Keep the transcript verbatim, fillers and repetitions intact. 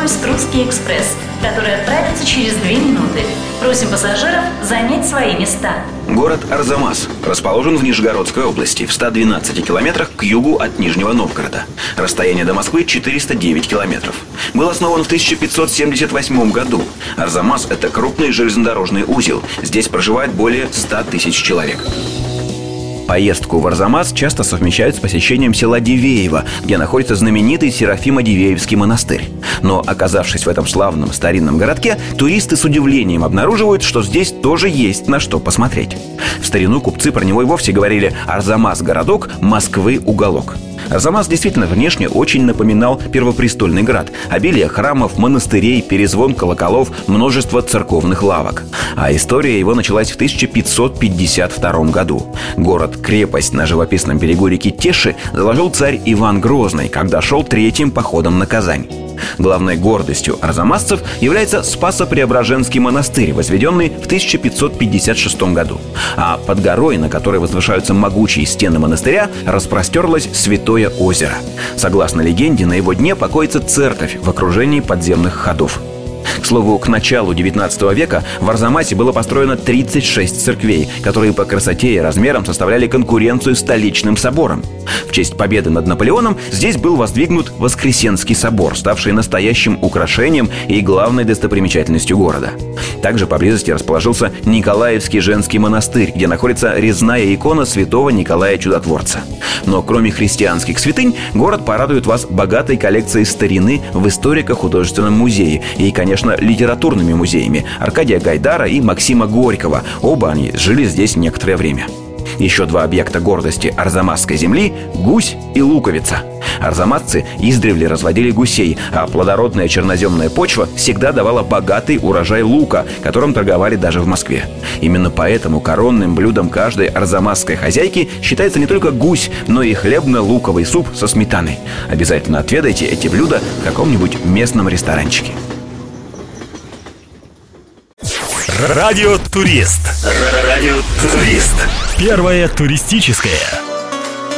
поезд «Русский экспресс», который отправится через две минуты. Просим пассажиров занять свои места. Город Арзамас расположен в Нижегородской области, в ста двенадцати километрах к югу от Нижнего Новгорода. Расстояние до Москвы четыреста девять километров. Был основан в тысяча пятьсот семьдесят восьмом году. Арзамас – это крупный железнодорожный узел. Здесь проживает более ста тысяч человек. Поездку в Арзамас часто совмещают с посещением села Дивеево, где находится знаменитый Серафимо-Дивеевский монастырь. Но, оказавшись в этом славном старинном городке, туристы с удивлением обнаруживают, что здесь тоже есть на что посмотреть. В старину купцы про него и вовсе говорили: «Арзамас – городок, Москвы – уголок». Арзамас действительно внешне очень напоминал первопрестольный град. Обилие храмов, монастырей, перезвон колоколов, множество церковных лавок. А история его началась в тысяча пятьсот пятьдесят втором году. Город-крепость на живописном берегу реки Теши заложил царь Иван Грозный, когда шел третьим походом на Казань. Главной гордостью арзамасцев является Спасо-Преображенский монастырь, возведенный в тысяча пятьсот пятьдесят шестом году. А под горой, на которой возвышаются могучие стены монастыря, распростерлось Святое озеро. Согласно легенде, на его дне покоится церковь в окружении подземных ходов. К слову, к началу девятнадцатого века в Арзамасе было построено тридцать шесть церквей, которые по красоте и размерам составляли конкуренцию столичным соборам. В честь победы над Наполеоном здесь был воздвигнут Воскресенский собор, ставший настоящим украшением и главной достопримечательностью города. Также поблизости расположился Николаевский женский монастырь, где находится резная икона святого Николая Чудотворца. Но кроме христианских святынь, город порадует вас богатой коллекцией старины в историко-художественном музее и, конечно, литературными музеями Аркадия Гайдара и Максима Горького. Оба они жили здесь некоторое время. Еще два объекта гордости арзамасской земли – гусь и луковица. Арзамасцы издревле разводили гусей, а плодородная черноземная почва всегда давала богатый урожай лука, которым торговали даже в Москве. Именно поэтому коронным блюдом каждой арзамасской хозяйки считается не только гусь, но и хлебно-луковый суп со сметаной. Обязательно отведайте эти блюда в каком-нибудь местном ресторанчике. Радио Турист. Радио Турист. Первое туристическое.